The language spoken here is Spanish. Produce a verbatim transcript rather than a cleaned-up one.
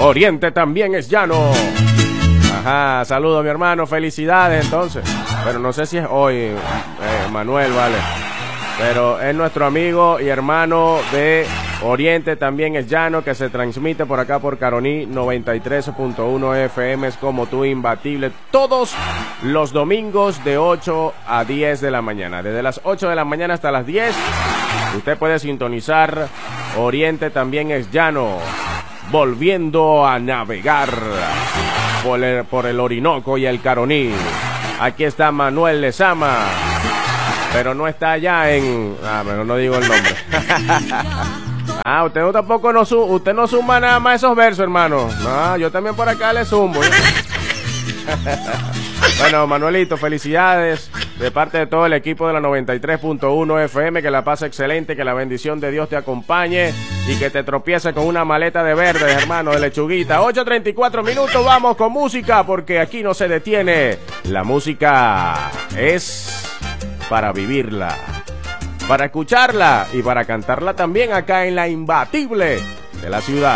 Oriente también es llano. Ajá, saludos mi hermano, felicidades entonces. Pero no sé si es hoy, eh, Manuel, vale. Pero es nuestro amigo y hermano de Oriente también es llano, que se transmite por acá por Caroní noventa y tres punto uno F M, es como tú imbatible, todos los domingos de ocho a diez de la mañana. Desde las ocho de la mañana hasta las diez, usted puede sintonizar Oriente también es llano, volviendo a navegar por el, por el Orinoco y el Caroní. Aquí está Manuel Lezama, pero no está allá en... Ah, pero no digo el nombre. Ah, usted no tampoco no, su, usted no suma nada más esos versos, hermano. No, yo también por acá le zumbo, ¿eh? Bueno, Manuelito, felicidades de parte de todo el equipo de la noventa y tres punto uno F M, que la pase excelente, que la bendición de Dios te acompañe y que te tropiece con una maleta de verde, hermano, de lechuguita. ocho treinta y cuatro minutos, vamos con música, porque aquí no se detiene. La música es para vivirla, para escucharla y para cantarla también acá en la imbatible de la ciudad.